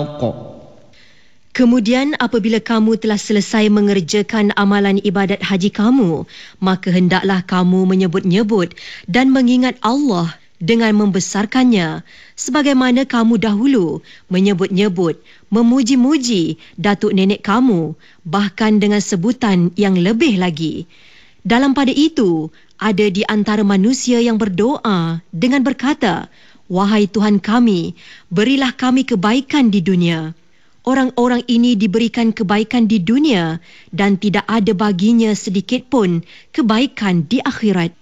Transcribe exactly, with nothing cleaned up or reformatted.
الأخلاق. Kemudian apabila kamu telah selesai mengerjakan amalan ibadat haji kamu, maka hendaklah kamu menyebut-nyebut dan mengingat Allah dengan membesarkannya, sebagaimana kamu dahulu menyebut-nyebut, memuji-muji datuk nenek kamu, bahkan dengan sebutan yang lebih lagi. Dalam pada itu, ada di antara manusia yang berdoa dengan berkata, "Wahai Tuhan kami, berilah kami kebaikan di dunia." Orang-orang ini diberikan kebaikan di dunia dan tidak ada baginya sedikit pun kebaikan di akhirat.